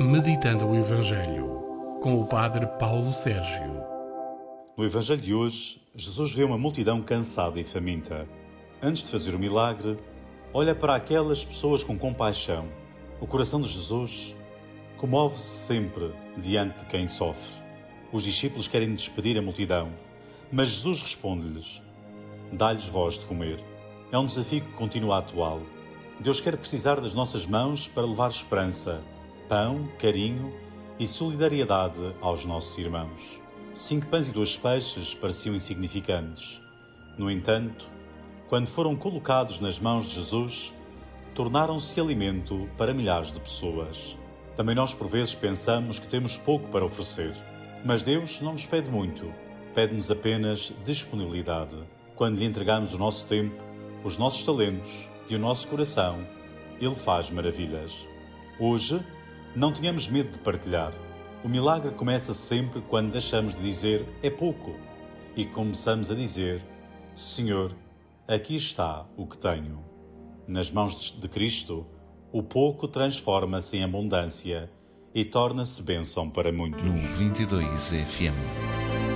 Meditando o Evangelho, com o Padre Paulo Sérgio. No Evangelho de hoje, Jesus vê uma multidão cansada e faminta. Antes de fazer o milagre, olha para aquelas pessoas com compaixão. O coração de Jesus comove-se sempre diante de quem sofre. Os discípulos querem despedir a multidão, mas Jesus responde-lhes: dá-lhes voz de comer. É um desafio que continua atual. Deus quer precisar das nossas mãos para levar esperança, pão, carinho e solidariedade aos nossos irmãos. 5 pães e 2 peixes pareciam insignificantes. No entanto, quando foram colocados nas mãos de Jesus, tornaram-se alimento para milhares de pessoas. Também nós, por vezes, pensamos que temos pouco para oferecer. Mas Deus não nos pede muito. Pede-nos apenas disponibilidade. Quando lhe entregamos o nosso tempo, os nossos talentos e o nosso coração, Ele faz maravilhas. Hoje, não tenhamos medo de partilhar. O milagre começa sempre quando deixamos de dizer é pouco e começamos a dizer: Senhor, aqui está o que tenho. Nas mãos de Cristo, o pouco transforma-se em abundância e torna-se bênção para muitos. No 22 FM.